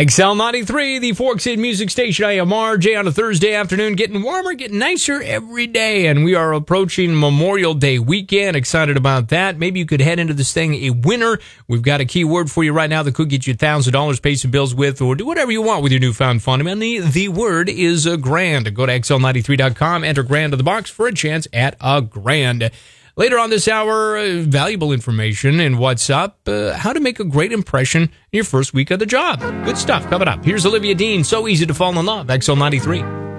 XL93, the Forks in Music Station. I am RJ on a Thursday afternoon, getting warmer, getting nicer every day, and we are approaching Memorial Day weekend. Excited about that. Maybe you could head into this thing a winner. We've got a key word for you right now that could get you $1,000, pay some bills with, or do whatever you want with your newfound fun. And the word is a grand. Go to XL93.com, enter grand in the box for a chance at a grand. Later on this hour, valuable information in What's Up, how to make a great impression in your first week of the job. Good stuff coming up. Here's Olivia Dean, So Easy to Fall in Love, XL93.